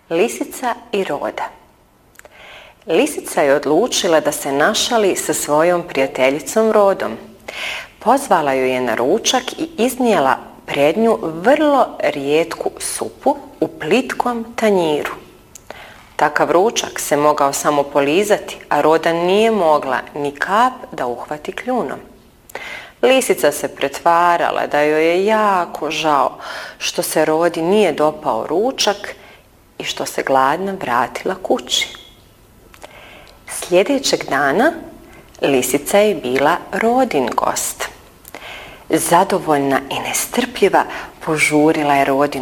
Lisica i Roda. Lisica je odlučila da se našali sa svojom prijateljicom Rodom. Pozvala ju je na ručak i iznijela pred nju vrlo rijetku supu u plitkom tanjiru. Takav ručak se mogao samo polizati, a Roda nije mogla ni kap da uhvati kljunom. Lisica se pretvarala da joj je jako žao što se Rodi nije dopao ručak i što se gladna vratila kući. Sljedećeg dana Lisica je bila Rodin gost. Zadovoljna i nestrpljiva požurila je Rodinu